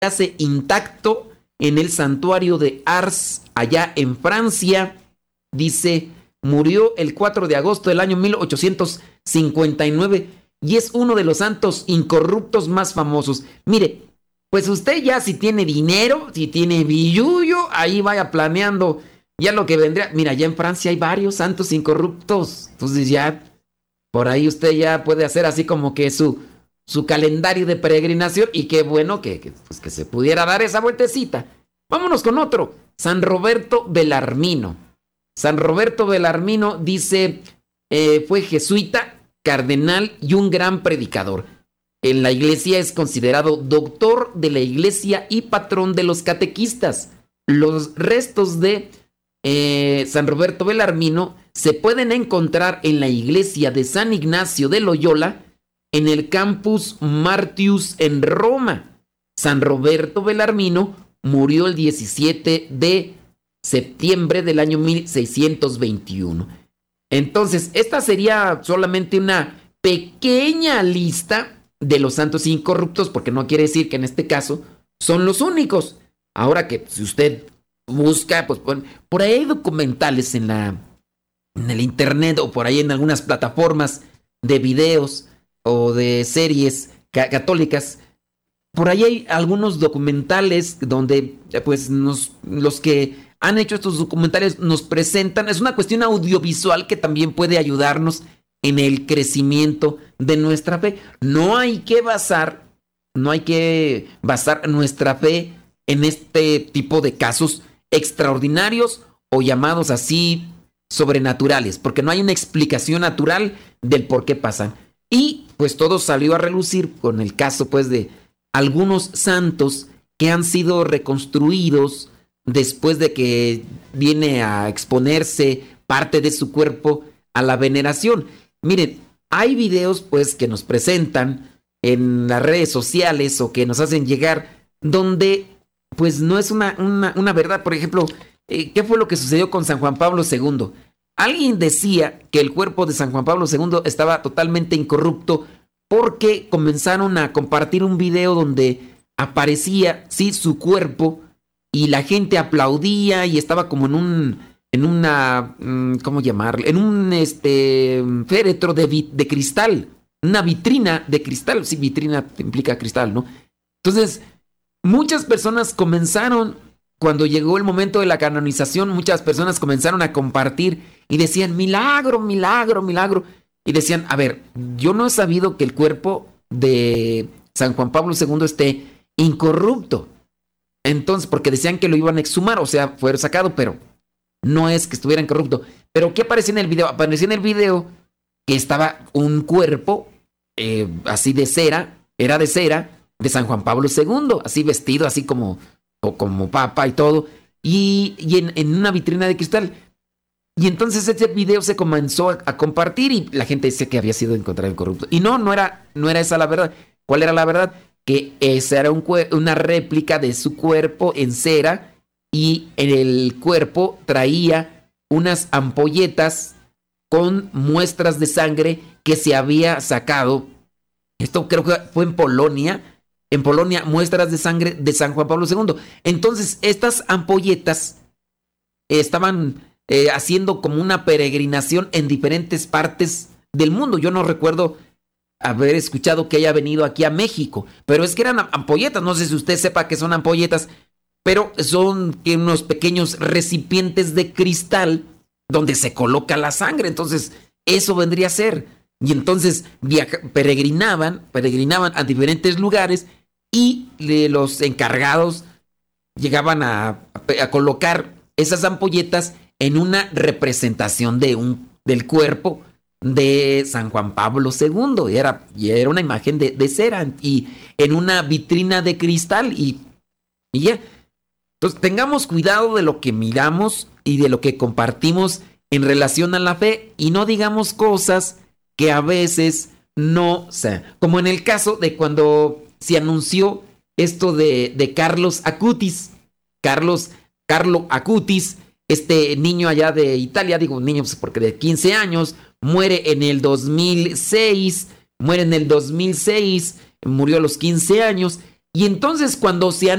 yace intacto en el santuario de Ars, allá en Francia. Dice, murió el 4 de agosto del año 1859 y es uno de los santos incorruptos más famosos. Mire, pues usted ya si tiene dinero, si tiene billullo, ahí vaya planeando ya lo que vendría. Mira, ya en Francia hay varios santos incorruptos. Entonces ya, por ahí usted ya puede hacer así como que su calendario de peregrinación y qué bueno que se pudiera dar esa vueltecita. Vámonos con otro, San Roberto Belarmino. San Roberto Belarmino dice, fue jesuita, cardenal y un gran predicador. En la iglesia es considerado doctor de la iglesia y patrón de los catequistas. Los restos de San Roberto Belarmino se pueden encontrar en la iglesia de San Ignacio de Loyola, en el Campus Martius en Roma. San Roberto Belarmino murió el 17 de septiembre del año 1621. Entonces, esta sería solamente una pequeña lista de los santos incorruptos, porque no quiere decir que en este caso son los únicos. Ahora que si usted busca, pues por ahí hay documentales en el internet o por ahí en algunas plataformas de videos o de series católicas. Por ahí hay algunos documentales donde pues los que han hecho estos documentales nos presentan, es una cuestión audiovisual que también puede ayudarnos en el crecimiento de nuestra fe. No hay que basar nuestra fe en este tipo de casos extraordinarios o llamados así sobrenaturales, porque no hay una explicación natural del por qué pasan. Y pues todo salió a relucir con el caso pues de algunos santos que han sido reconstruidos después de que viene a exponerse parte de su cuerpo a la veneración. Miren, hay videos pues que nos presentan en las redes sociales o que nos hacen llegar donde pues no es una verdad. Por ejemplo, ¿qué fue lo que sucedió con San Juan Pablo II? Alguien decía que el cuerpo de San Juan Pablo II estaba totalmente incorrupto porque comenzaron a compartir un video donde aparecía, sí, su cuerpo y la gente aplaudía y estaba como en una, ¿cómo llamarlo? En un féretro de cristal, una vitrina de cristal. Sí, vitrina implica cristal, ¿no? Entonces, muchas personas comenzaron, cuando llegó el momento de la canonización, muchas personas comenzaron a compartir y decían, milagro, milagro, milagro. Y decían, a ver, yo no he sabido que el cuerpo de San Juan Pablo II esté incorrupto. Entonces, porque decían que lo iban a exhumar, o sea, fue sacado, pero no es que estuviera incorrupto. Pero ¿qué aparecía en el video? Aparecía en el video que estaba un cuerpo así de cera, era de cera, de San Juan Pablo II, así vestido, así como papa y todo, y en una vitrina de cristal. Y entonces ese video se comenzó a compartir y la gente decía que había sido encontrado incorrupto. Y no era esa la verdad. ¿Cuál era la verdad? Que esa era una réplica de su cuerpo en cera y en el cuerpo traía unas ampolletas con muestras de sangre que se había sacado. Esto creo que fue en Polonia. En Polonia, muestras de sangre de San Juan Pablo II. Entonces, estas ampolletas estaban haciendo como una peregrinación en diferentes partes del mundo. Yo no recuerdo haber escuchado que haya venido aquí a México, pero es que eran ampolletas. No sé si usted sepa qué son ampolletas, pero son unos pequeños recipientes de cristal donde se coloca la sangre. Entonces, eso vendría a ser. Y entonces peregrinaban a diferentes lugares y los encargados llegaban a colocar esas ampolletas en una representación del cuerpo de San Juan Pablo II. Y era una imagen de cera y en una vitrina de cristal y ya. Entonces tengamos cuidado de lo que miramos y de lo que compartimos en relación a la fe y no digamos cosas que a veces no, o sea, como en el caso de cuando se anunció esto de Carlos Acutis. Carlo Acutis, este niño allá de Italia, digo niño pues porque de 15 años, muere en el 2006, murió a los 15 años Y entonces cuando se